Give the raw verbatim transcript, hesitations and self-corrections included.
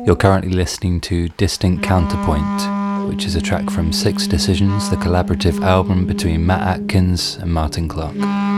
You're currently listening to Distinct Counterpoint, which is a track from Six Decisions, the collaborative album between Matt Atkins and Martin Clark.